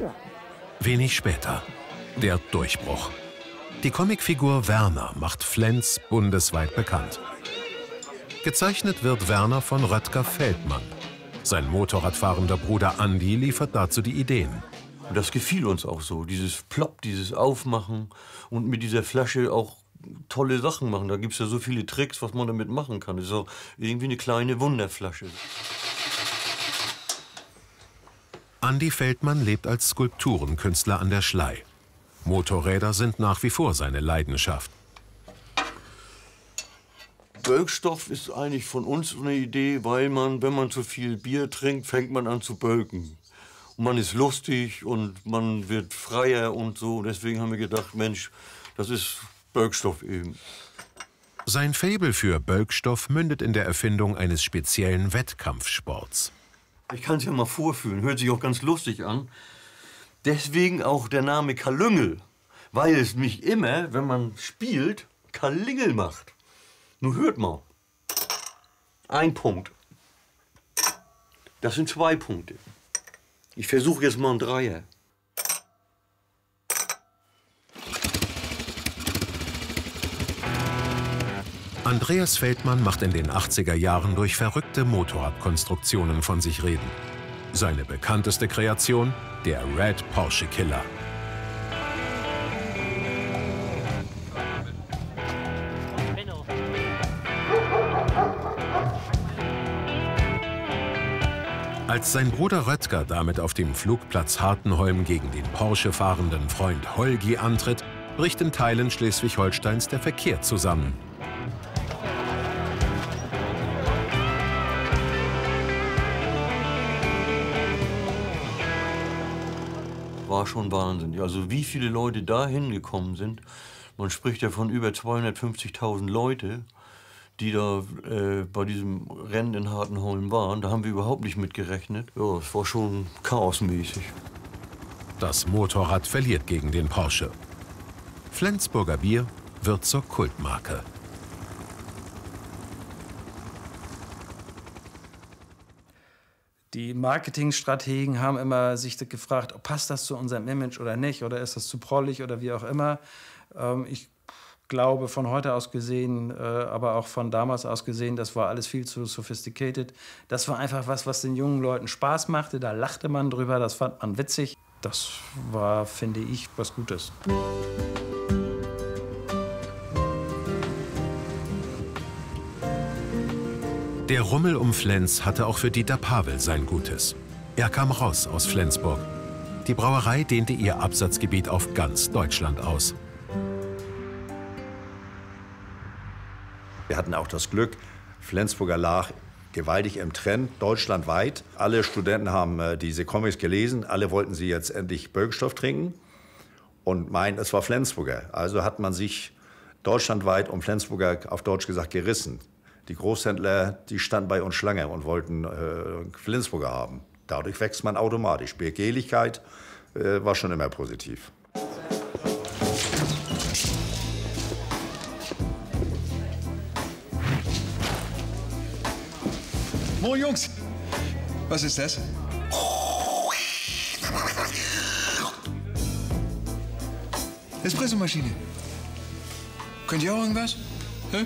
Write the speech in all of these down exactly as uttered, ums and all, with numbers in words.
Wenig später. Der Durchbruch. Die Comicfigur Werner macht Flens bundesweit bekannt. Gezeichnet wird Werner von Röttger Feldmann. Sein motorradfahrender Bruder Andi liefert dazu die Ideen. Das gefiel uns auch so, dieses Plopp, dieses Aufmachen und mit dieser Flasche auch tolle Sachen machen. Da gibt es ja so viele Tricks, was man damit machen kann. Das ist auch irgendwie eine kleine Wunderflasche. Andi Feldmann lebt als Skulpturenkünstler an der Schlei. Motorräder sind nach wie vor seine Leidenschaft. Bölkstoff ist eigentlich von uns eine Idee, weil man, wenn man zu viel Bier trinkt, fängt man an zu bölken. Und man ist lustig und man wird freier und so. Deswegen haben wir gedacht, Mensch, das ist Bölkstoff eben. Sein Faible für Bölkstoff mündet in der Erfindung eines speziellen Wettkampfsports. Ich kann es ja mal vorführen, hört sich auch ganz lustig an. Deswegen auch der Name Kalüngel, weil es mich immer, wenn man spielt, Kalingel macht. Nun hört mal. Ein Punkt. Das sind zwei Punkte. Ich versuche jetzt mal einen Dreier. Andreas Feldmann macht in den achtziger Jahren durch verrückte Motorradkonstruktionen von sich reden. Seine bekannteste Kreation, der Red Porsche Killer. Als sein Bruder Röttger damit auf dem Flugplatz Hartenholm gegen den Porsche fahrenden Freund Holgi antritt, bricht in Teilen Schleswig-Holsteins der Verkehr zusammen. War schon Wahnsinn. Also wie viele Leute da hingekommen sind. Man spricht ja von über zweihundertfünfzigtausend Leute, die da äh, bei diesem Rennen in Hartenholm waren. Da haben wir überhaupt nicht mit gerechnet. Ja, es war schon chaosmäßig. Das Motorrad verliert gegen den Porsche. Flensburger Bier wird zur Kultmarke. Die Marketingstrategen haben immer sich gefragt, passt das zu unserem Image oder nicht, oder ist das zu prollig oder wie auch immer. Ähm, ich glaube, von heute aus gesehen, äh, aber auch von damals aus gesehen, das war alles viel zu sophisticated. Das war einfach was, was den jungen Leuten Spaß machte. Da lachte man drüber, das fand man witzig. Das war, finde ich, was Gutes. Der Rummel um Flens hatte auch für Dieter Pavel sein Gutes. Er kam raus aus Flensburg. Die Brauerei dehnte ihr Absatzgebiet auf ganz Deutschland aus. Wir hatten auch das Glück, Flensburger lag gewaltig im Trend, deutschlandweit. Alle Studenten haben äh, diese Comics gelesen, alle wollten sie jetzt endlich Bölkstoff trinken und meinen, es war Flensburger. Also hat man sich deutschlandweit um Flensburger, auf Deutsch gesagt, gerissen. Die Großhändler, die standen bei uns Schlange und wollten äh, Flensburger haben. Dadurch wächst man automatisch. Begehrlichkeit äh, war schon immer positiv. Moin Jungs, was ist das? Espressomaschine. Könnt ihr auch irgendwas? Hä?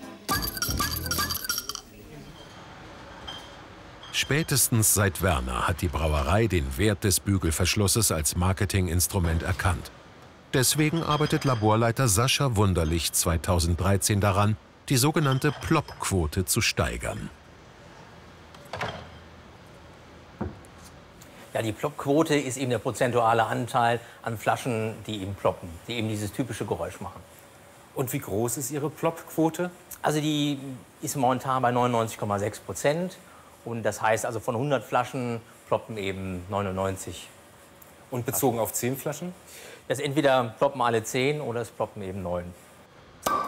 Spätestens seit Werner hat die Brauerei den Wert des Bügelverschlusses als Marketinginstrument erkannt. Deswegen arbeitet Laborleiter Sascha Wunderlich zweitausenddreizehn daran, die sogenannte Plop-Quote zu steigern. Ja, die Plop-Quote ist eben der prozentuale Anteil an Flaschen, die eben ploppen, die eben dieses typische Geräusch machen. Und wie groß ist Ihre Plop-Quote? Also die ist momentan bei neunundneunzig Komma sechs Prozent. Und das heißt, also von hundert Flaschen ploppen eben neunundneunzig. Und bezogen auf zehn Flaschen? Das entweder ploppen alle zehn oder es ploppen eben neun.